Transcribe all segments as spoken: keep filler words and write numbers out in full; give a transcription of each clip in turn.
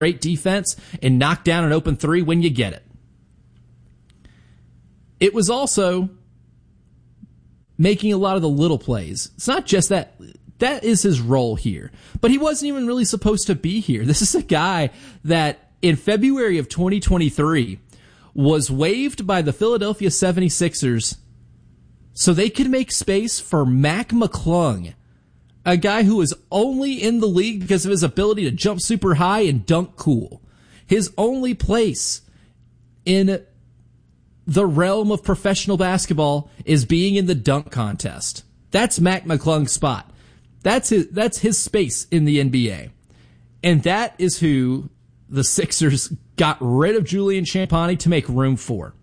great defense and knock down an open three when you get it. It was also making a lot of the little plays. It's not just that. That is his role here. But he wasn't even really supposed to be here. This is a guy that in February of twenty twenty-three was waived by the Philadelphia seventy-sixers so they could make space for Mac McClung, a guy who was only in the league because of his ability to jump super high and dunk cool. His only place in the realm of professional basketball is being in the dunk contest. That's Mac McClung's spot. That's his, that's his space in the N B A. And that is who the Sixers got rid of Julian Champagnie to make room for.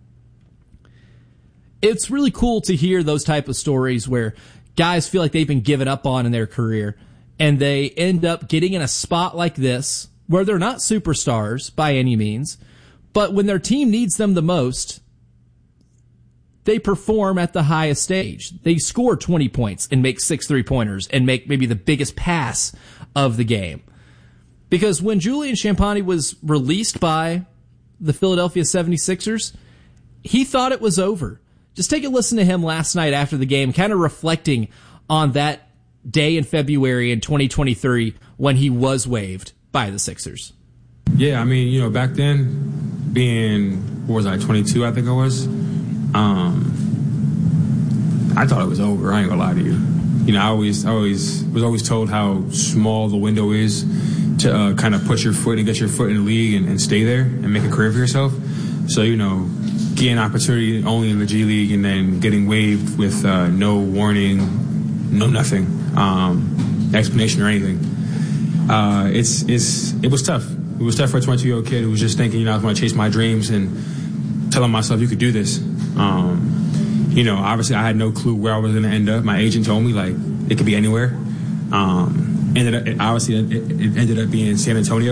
It's really cool to hear those type of stories where guys feel like they've been given up on in their career and they end up getting in a spot like this where they're not superstars by any means, but when their team needs them the most, they perform at the highest stage. They score twenty points and make six three-pointers and make maybe the biggest pass of the game. Because when Julian Champagnie was released by the Philadelphia seventy-sixers, he thought it was over. Just take a listen to him last night after the game, kind of reflecting on that day in February in twenty twenty-three when he was waived by the Sixers. Yeah, I mean, you know, back then, being, what was I, twenty-two, I think I was, um, I thought it was over. I ain't gonna lie to you. You know, I always, I always was always told how small the window is to uh, kind of put your foot and get your foot in the league and, and stay there and make a career for yourself. So, you know, getting an opportunity only in the G League and then getting waived with uh, no warning, no nothing, um, explanation or anything. Uh, it's it's it was tough. It was tough for a twenty-two-year-old kid who was just thinking, you know, I was going to chase my dreams and telling myself you could do this. Um, you know, obviously I had no clue where I was going to end up. My agent told me, like, it could be anywhere. Um, ended up, it, obviously, it, it ended up being San Antonio.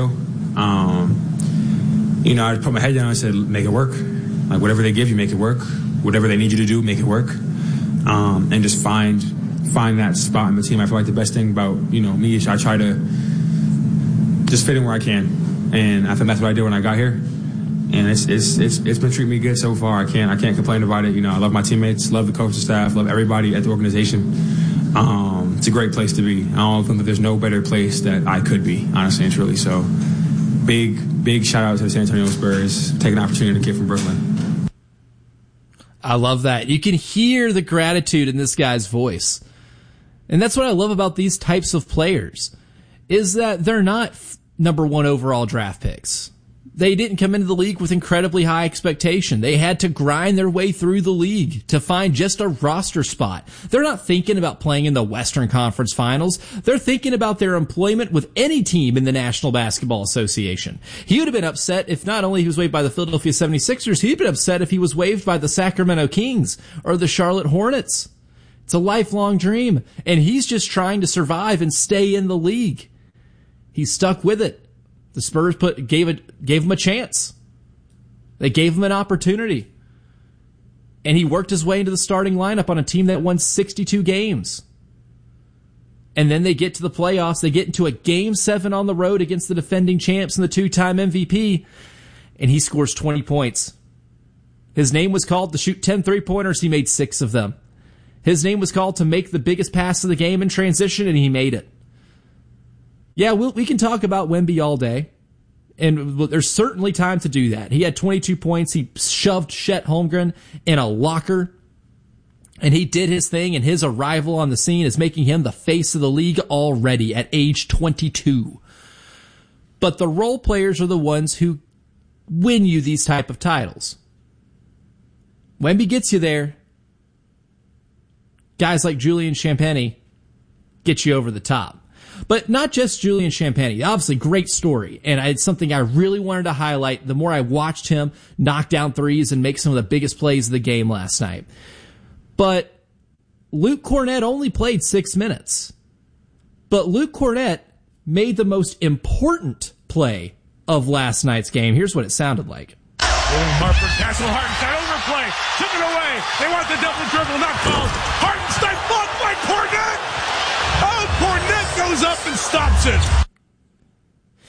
Um, you know, I put my head down and said, make it work. Like, whatever they give you, make it work. Whatever they need you to do, make it work. Um, and just find find that spot in the team. I feel like the best thing about, you know, me is I try to just fit in where I can. And I think that's what I did when I got here. And it's it's it's it's been treating me good so far. I can't I can't complain about it. You know, I love my teammates, love the coaching staff, love everybody at the organization. Um, it's a great place to be. I don't think that there's no better place that I could be, honestly and truly. So big, big shout out to the San Antonio Spurs, taking an opportunity to kid from Brooklyn. I love that. You can hear the gratitude in this guy's voice. And that's what I love about these types of players, is that they're not f- number one overall draft picks. They didn't come into the league with incredibly high expectation. They had to grind their way through the league to find just a roster spot. They're not thinking about playing in the Western Conference Finals. They're thinking about their employment with any team in the National Basketball Association. He would have been upset if not only he was waived by the Philadelphia seventy-sixers, he'd been upset if he was waived by the Sacramento Kings or the Charlotte Hornets. It's a lifelong dream, and he's just trying to survive and stay in the league. He's stuck with it. The Spurs put gave it gave him a chance. They gave him an opportunity. And he worked his way into the starting lineup on a team that won sixty-two games. And then they get to the playoffs. They get into a game seven on the road against the defending champs and the two-time M V P. And he scores twenty points. His name was called to shoot ten three-pointers. He made six of them. His name was called to make the biggest pass of the game in transition, and he made it. Yeah, we'll, we can talk about Wemby all day, and there's certainly time to do that. He had twenty-two points. He shoved Chet Holmgren in a locker, and he did his thing, and his arrival on the scene is making him the face of the league already at age twenty-two. But the role players are the ones who win you these type of titles. Wemby gets you there. Guys like Julian Champagnie get you over the top. But not just Julian Champagnie. Obviously, great story. And it's something I really wanted to highlight the more I watched him knock down threes and make some of the biggest plays of the game last night. But Luke Kornet only played six minutes. But Luke Kornet made the most important play of last night's game. Here's what it sounded like. William Harper, Castle Hartenstein, overplay, took it away. They want the double dribble, not fouled. Hartenstein blocked by Kornet. Oh, Kornet goes up and stops it.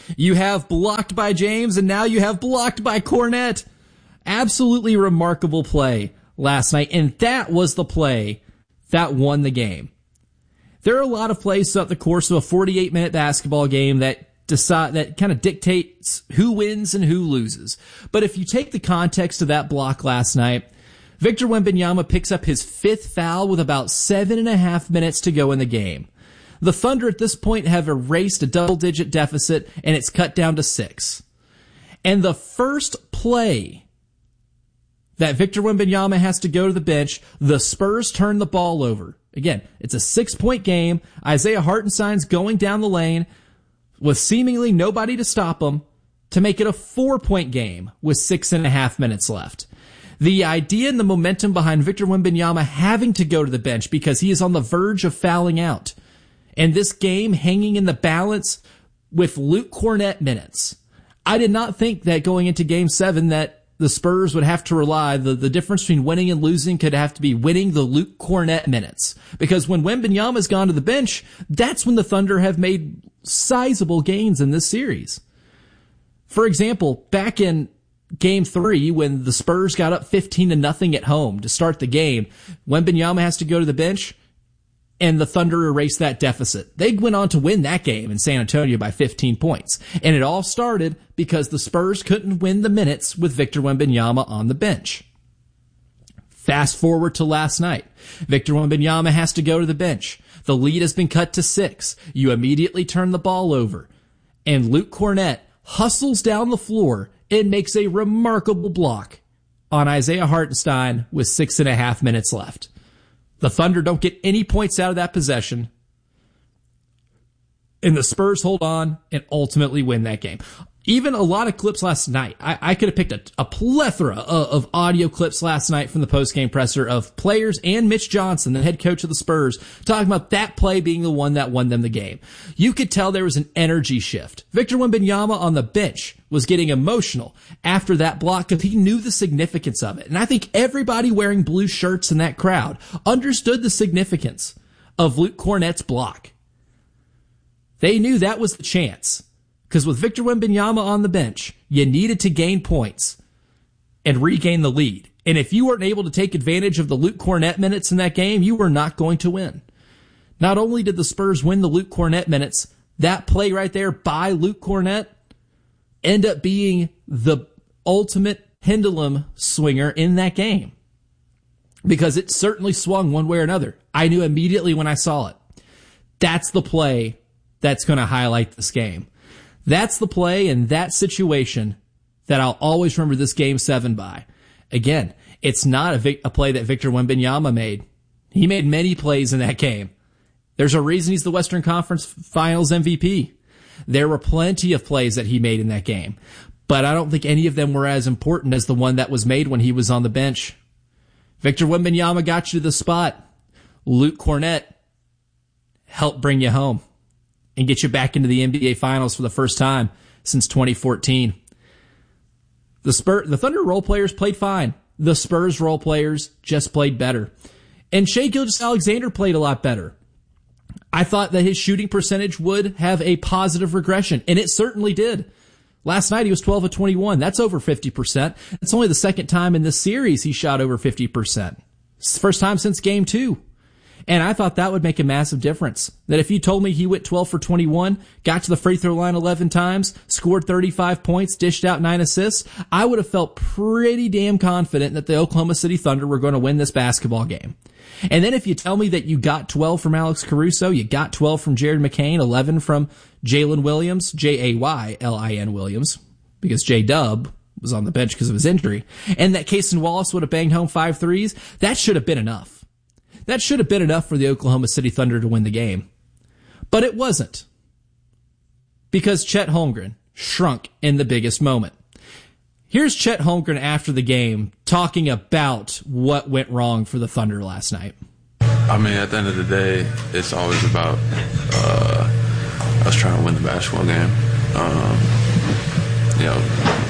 You have blocked by James, and now you have blocked by Kornet. Absolutely remarkable play last night, and that was the play that won the game. There are a lot of plays throughout the course of a forty-eight minute basketball game that decide that kind of dictates who wins and who loses. But if you take the context of that block last night, Victor Wembanyama picks up his fifth foul with about seven and a half minutes to go in the game. The Thunder at this point have erased a double-digit deficit, and it's cut down to six. And the first play that Victor Wembanyama has to go to the bench, the Spurs turn the ball over. Again, it's a six-point game. Isaiah Hartenstein's going down the lane with seemingly nobody to stop him to make it a four-point game with six and a half minutes left. The idea and the momentum behind Victor Wembanyama having to go to the bench because he is on the verge of fouling out, and this game hanging in the balance with Luke Kornet minutes. I did not think that going into Game seven that the Spurs would have to rely, the, the difference between winning and losing could have to be winning the Luke Kornet minutes. Because when Wembanyama's gone to the bench, that's when the Thunder have made sizable gains in this series. For example, back in Game three, when the Spurs got up fifteen to nothing at home to start the game, Wembanyama has to go to the bench, and the Thunder erased that deficit. They went on to win that game in San Antonio by fifteen points. And it all started because the Spurs couldn't win the minutes with Victor Wembanyama on the bench. Fast forward to last night. Victor Wembanyama has to go to the bench. The lead has been cut to six. You immediately turn the ball over. And Luke Kornet hustles down the floor and makes a remarkable block on Isaiah Hartenstein with six and a half minutes left. The Thunder don't get any points out of that possession, and the Spurs hold on and ultimately win that game. Even a lot of clips last night. I, I could have picked a, a plethora of, of audio clips last night from the postgame presser of players and Mitch Johnson, the head coach of the Spurs, talking about that play being the one that won them the game. You could tell there was an energy shift. Victor Wembanyama on the bench was getting emotional after that block because he knew the significance of it. And I think everybody wearing blue shirts in that crowd understood the significance of Luke Kornet's block. They knew that was the chance. Because with Victor Wembanyama on the bench, you needed to gain points and regain the lead. And if you weren't able to take advantage of the Luke Kornet minutes in that game, you were not going to win. Not only did the Spurs win the Luke Kornet minutes, that play right there by Luke Kornet end up being the ultimate pendulum swinger in that game. Because it certainly swung one way or another. I knew immediately when I saw it. That's the play that's going to highlight this game. That's the play in that situation that I'll always remember this Game seven by. Again, it's not a, vic- a play that Victor Wembanyama made. He made many plays in that game. There's a reason he's the Western Conference Finals M V P. There were plenty of plays that he made in that game, but I don't think any of them were as important as the one that was made when he was on the bench. Victor Wembanyama got you to the spot. Luke Kornet helped bring you home and get you back into the N B A Finals for the first time since twenty fourteen. The Spur, the Thunder role players played fine. The Spurs role players just played better. And Shai Gilgeous-Alexander played a lot better. I thought that his shooting percentage would have a positive regression, and it certainly did. Last night he was twelve of twenty-one. That's over fifty percent. It's only the second time in this series he shot over fifty percent. It's the first time since game two. And I thought that would make a massive difference. That if you told me he went twelve for twenty-one, got to the free throw line eleven times, scored thirty-five points, dished out nine assists, I would have felt pretty damn confident that the Oklahoma City Thunder were going to win this basketball game. And then if you tell me that you got twelve from Alex Caruso, you got twelve from Jared McCain, eleven from Jalen Williams, J A Y L I N Williams, because J-Dub was on the bench because of his injury, and that Cason Wallace would have banged home five threes, that should have been enough. That should have been enough for the Oklahoma City Thunder to win the game. But it wasn't. Because Chet Holmgren shrunk in the biggest moment. Here's Chet Holmgren after the game talking about what went wrong for the Thunder last night. I mean, at the end of the day, it's always about uh, us trying to win the basketball game. Um, you know,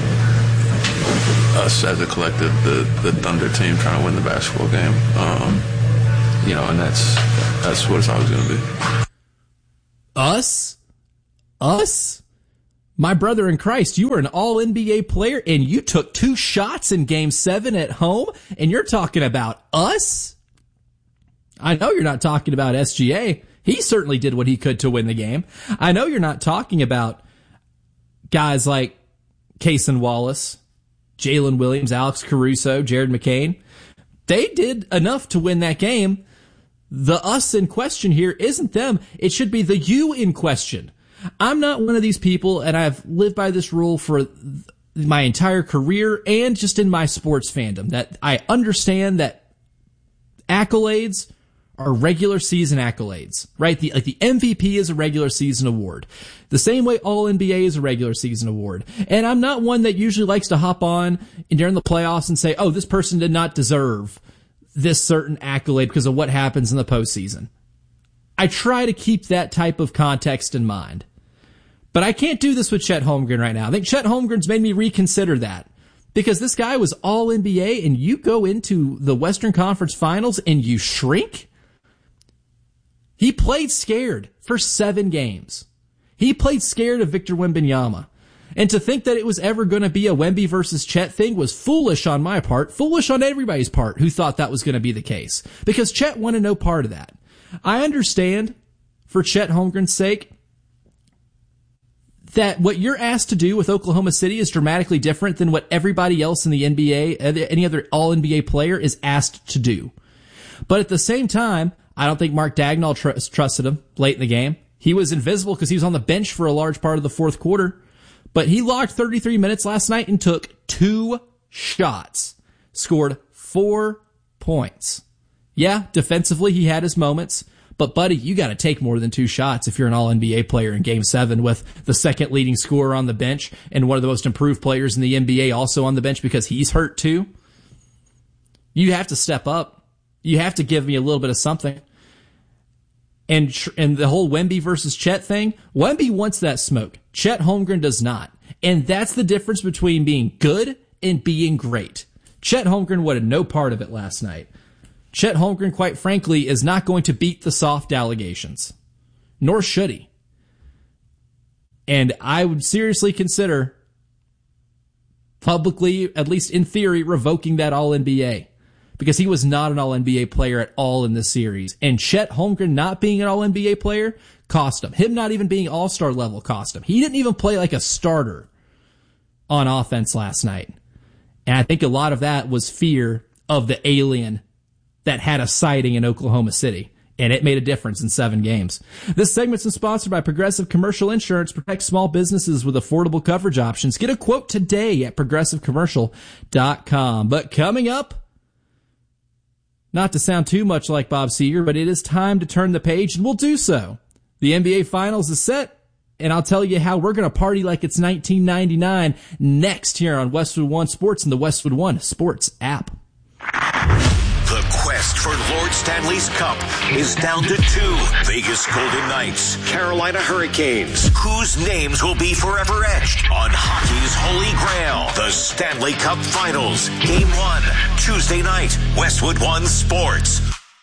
us as a collective, the, the Thunder team trying to win the basketball game. Um, You know, and that's that's what it's always going to be. Us? Us? My brother in Christ, you were an all N B A player and you took two shots in game seven at home and you're talking about us? I know you're not talking about S G A. He certainly did what he could to win the game. I know you're not talking about guys like Cason Wallace, Jalen Williams, Alex Caruso, Jared McCain. They did enough to win that game. The us in question here isn't them. It should be the you in question. I'm not one of these people, and I've lived by this rule for my entire career and just in my sports fandom, that I understand that accolades are regular season accolades, right? The, like the M V P is a regular season award. The same way all N B A is a regular season award. And I'm not one that usually likes to hop on during the playoffs and say, oh, this person did not deserve this certain accolade because of what happens in the postseason. I try to keep that type of context in mind. But I can't do this with Chet Holmgren right now. I think Chet Holmgren's made me reconsider that. Because this guy was all N B A and you go into the Western Conference Finals and you shrink? He played scared for seven games. He played scared of Victor Wembanyama. And to think that it was ever going to be a Wemby versus Chet thing was foolish on my part, foolish on everybody's part who thought that was going to be the case. Because Chet wanted no part of that. I understand, for Chet Holmgren's sake, that what you're asked to do with Oklahoma City is dramatically different than what everybody else in the N B A, any other all N B A player is asked to do. But at the same time, I don't think Mark Dagnall tr- trusted him late in the game. He was invisible because he was on the bench for a large part of the fourth quarter. But he logged thirty-three minutes last night and took two shots. Scored four points. Yeah, defensively he had his moments. But, buddy, you got to take more than two shots if you're an all N B A player in Game seven with the second leading scorer on the bench and one of the most improved players in the N B A also on the bench because he's hurt too. You have to step up. You have to give me a little bit of something. And and the whole Wemby versus Chet thing, Wemby wants that smoke. Chet Holmgren does not. And that's the difference between being good and being great. Chet Holmgren wanted no part of it last night. Chet Holmgren, quite frankly, is not going to beat the soft allegations. Nor should he. And I would seriously consider publicly, at least in theory, revoking that all N B A. Because he was not an all N B A player at all in this series. And Chet Holmgren not being an all N B A player cost him. Him not even being all-star level cost him. He didn't even play like a starter on offense last night. And I think a lot of that was fear of the alien that had a sighting in Oklahoma City. And it made a difference in seven games. This segment's been sponsored by Progressive Commercial Insurance. Protect small businesses with affordable coverage options. Get a quote today at progressive commercial dot com. But coming up, not to sound too much like Bob Seger, but it is time to turn the page, and we'll do so. The N B A Finals is set, and I'll tell you how we're going to party like it's nineteen ninety-nine next here on Westwood One Sports and the Westwood One Sports app. The quest for Lord Stanley's Cup is down to two. Vegas Golden Knights, Carolina Hurricanes. Whose names will be forever etched on hockey's holy grail? The Stanley Cup Finals. Game one, Tuesday night, Westwood One Sports.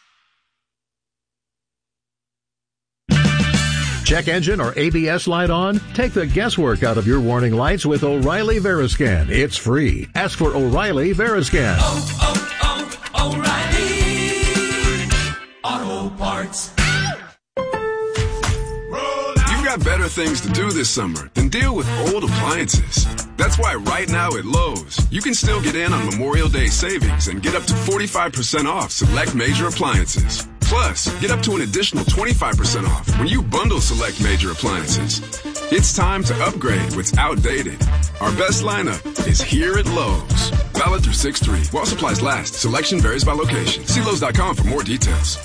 Check engine or A B S light on? Take the guesswork out of your warning lights with O'Reilly Veriscan. It's free. Ask for O'Reilly Veriscan. Oh, oh, oh, O'Reilly Auto Parts. You've got better things to do this summer than deal with old appliances. That's why right now at Lowe's, you can still get in on Memorial Day savings and get up to forty-five percent off select major appliances. Plus, get up to an additional twenty-five percent off when you bundle select major appliances. It's time to upgrade what's outdated. Our best lineup is here at Lowe's. Valid through six three. While supplies last, selection varies by location. See Lowe's dot com for more details.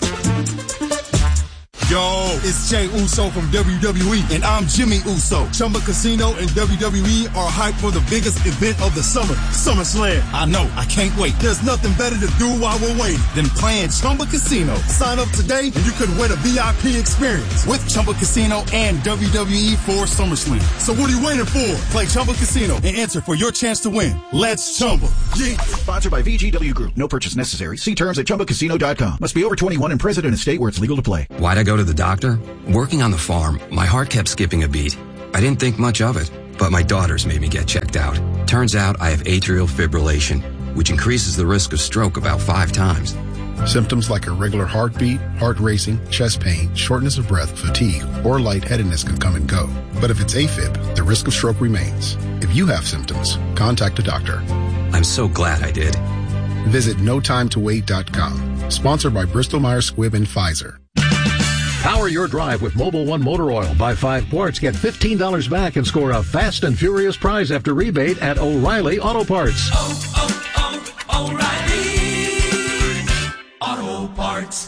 Yo, it's Jey Uso from W W E, and I'm Jimmy Uso. Chumba Casino and W W E are hyped for the biggest event of the summer, SummerSlam. I know, I can't wait. There's nothing better to do while we're waiting than playing Chumba Casino. Sign up today, and you could win a V I P experience with Chumba Casino and W W E for SummerSlam. So what are you waiting for? Play Chumba Casino and enter for your chance to win. Let's Chumba. Yeah. Sponsored by V G W Group. No purchase necessary. See terms at chumba casino dot com. Must be over twenty-one and present in a state where it's legal to play. Why'd I go to the doctor? Working on the farm, my heart kept skipping a beat. I didn't think much of it. but my daughters made me get checked out. Turns out I have atrial fibrillation, which increases the risk of stroke about five times. Symptoms like irregular heartbeat, heart racing, chest pain, shortness of breath, fatigue, or lightheadedness can come and go. But if it's AFib, the risk of stroke remains. If you have symptoms, contact a doctor. I'm so glad I did. Visit no time to wait dot com. Sponsored by Bristol-Myers Squibb and Pfizer. Power your drive with Mobil one Motor Oil. Buy five quarts, get fifteen dollars back, and score a fast and furious prize after rebate at O'Reilly Auto Parts. Oh, oh, oh, O'Reilly Auto Parts.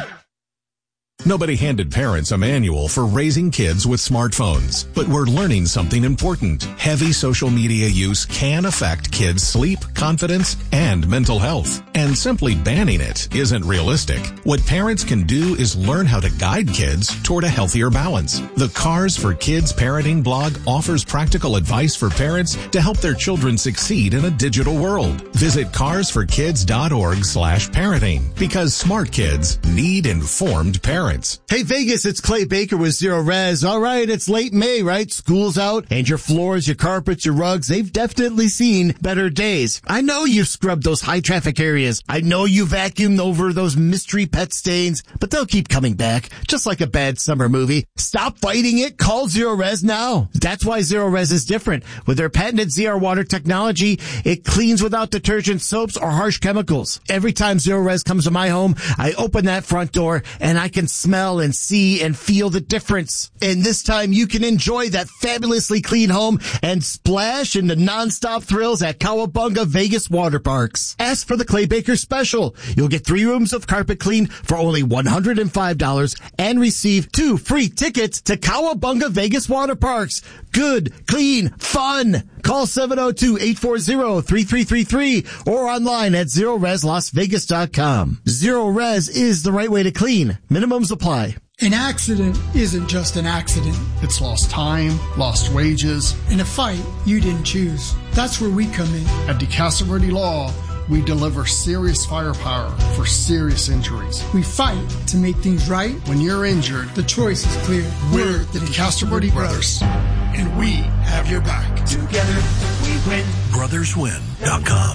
Nobody handed parents a manual for raising kids with smartphones, but we're learning something important. Heavy social media use can affect kids' sleep, confidence, and mental health. And simply banning it isn't realistic. What parents can do is learn how to guide kids toward a healthier balance. The Cars for Kids parenting blog offers practical advice for parents to help their children succeed in a digital world. Visit cars for kids dot org slash parenting, because smart kids need informed parents. Hey Vegas, it's Clay Baker with Zero Res. All right, it's late May, right? School's out, and your floors, your carpets, your rugs, they've definitely seen better days. I know you've scrubbed those high traffic areas. I know you vacuumed over those mystery pet stains, but they'll keep coming back, just like a bad summer movie. Stop fighting it. Call Zero Res now. That's why Zero Res is different. With their patented Z R water technology, it cleans without detergent, soaps, or harsh chemicals. Every time Zero Res comes to my home, I open that front door, and I can smell and see and feel the difference. And this time you can enjoy that fabulously clean home and splash into nonstop thrills at Cowabunga Vegas Water Parks. Ask for the Clay Baker Special. You'll get three rooms of carpet clean for only one hundred five dollars and receive two free tickets to Cowabunga Vegas Water Parks. Good, clean, fun. Call seven oh two, eight four zero, three three three three or online at zero res las vegas dot com. Zero Res is the right way to clean. Minimums apply. An accident isn't just an accident. It's lost time, lost wages, and a fight you didn't choose. That's where we come in. At DeCastro Verde Law, we deliver serious firepower for serious injuries. We fight to make things right. When you're injured, the choice is clear. We're the DeCastro Verde Brothers, and we have your back. Together, we win. brothers win dot com.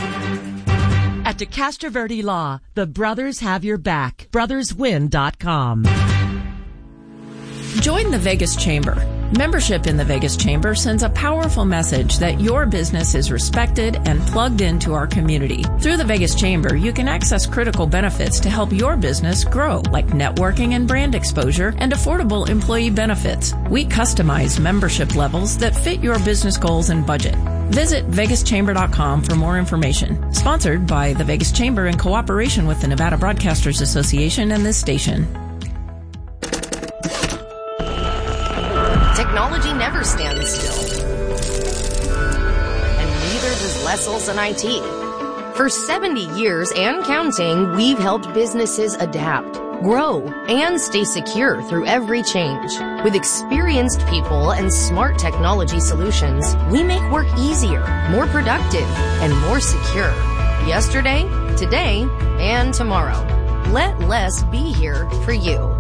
At DeCastro Verde Law, the brothers have your back. brothers win dot com. Join the Vegas Chamber. Membership in the Vegas Chamber sends a powerful message that your business is respected and plugged into our community. Through the Vegas Chamber, you can access critical benefits to help your business grow, like networking and brand exposure and affordable employee benefits. We customize membership levels that fit your business goals and budget. Visit vegas chamber dot com for more information. Sponsored by the Vegas Chamber in cooperation with the Nevada Broadcasters Association and this station. Technology never stands still. And neither does Leslie and I T. For seventy years and counting, we've helped businesses adapt, grow, and stay secure through every change. With experienced people and smart technology solutions, we make work easier, more productive, and more secure. Yesterday, today, and tomorrow. Let Les be here for you.